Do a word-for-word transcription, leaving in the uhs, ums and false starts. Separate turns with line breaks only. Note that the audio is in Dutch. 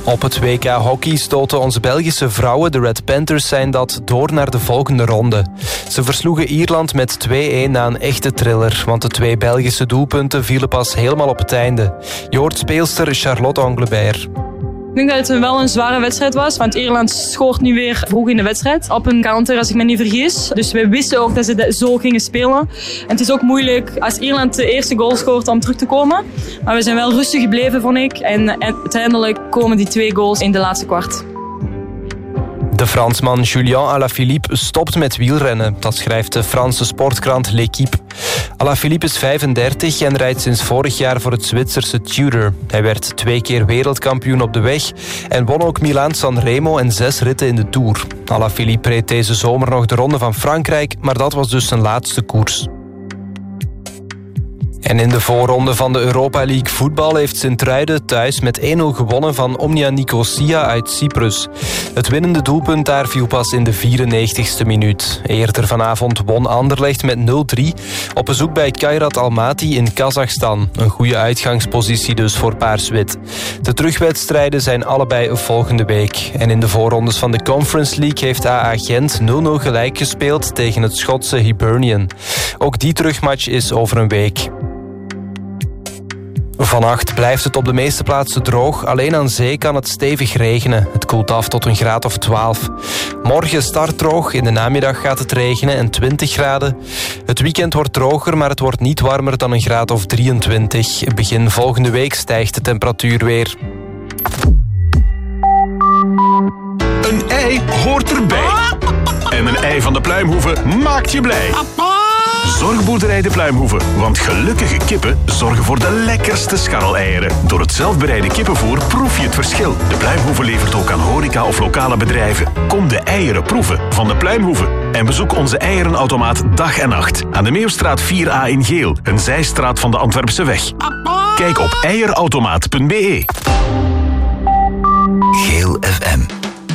Op het W K hockey stoten onze Belgische vrouwen, de Red Panthers, zijn dat door naar de volgende ronde. Ze versloegen Ierland met twee-een na een echte thriller, want de twee Belgische doelpunten vielen pas helemaal op het einde. Je hoort speelster Charlotte Anglebert.
Ik denk dat het wel een zware wedstrijd was, want Ierland scoort nu weer vroeg in de wedstrijd. Op een counter, als ik me niet vergis. Dus we wisten ook dat ze zo gingen spelen. En het is ook moeilijk als Ierland de eerste goal scoort om terug te komen. Maar we zijn wel rustig gebleven, vond ik. En, en uiteindelijk komen die twee goals in de laatste kwart.
De Fransman Julien Alaphilippe stopt met wielrennen. Dat schrijft de Franse sportkrant L'Équipe. Alaphilippe is vijfendertig en rijdt sinds vorig jaar voor het Zwitserse Tudor. Hij werd twee keer wereldkampioen op de weg en won ook Milaan-San Remo en zes ritten in de Tour. Alaphilippe reed deze zomer nog de Ronde van Frankrijk, maar dat was dus zijn laatste koers. En in de voorronde van de Europa League voetbal heeft Sint-Truiden thuis met één-nul gewonnen van Omnia Nicosia uit Cyprus. Het winnende doelpunt daar viel pas in de vierennegentigste minuut. Eerder vanavond won Anderlecht met nul drie op bezoek bij Kairat Almaty in Kazachstan. Een goede uitgangspositie dus voor Paars-Wit. De terugwedstrijden zijn allebei volgende week. En in de voorrondes van de Conference League heeft A A Gent nul-nul gelijk gespeeld tegen het Schotse Hibernian. Ook die terugmatch is over een week. Vannacht blijft het op de meeste plaatsen droog. Alleen aan zee kan het stevig regenen. Het koelt af tot een graad of twaalf. Morgen start droog. In de namiddag gaat het regenen en twintig graden. Het weekend wordt droger, maar het wordt niet warmer dan een graad of drieëntwintig. Begin volgende week stijgt de temperatuur weer.
Een ei hoort erbij. En een ei van de Pluimhoeve maakt je blij. Zorgboerderij de Pluimhoeve, want gelukkige kippen zorgen voor de lekkerste scharreleieren. Door het zelfbereide kippenvoer proef je het verschil. De Pluimhoeve levert ook aan horeca of lokale bedrijven. Kom de eieren proeven van de Pluimhoeve. En bezoek onze eierenautomaat dag en nacht aan de Meeuwstraat vier A in Geel, een zijstraat van de Antwerpse weg. Kijk op eierautomaat punt be.
Geel F M.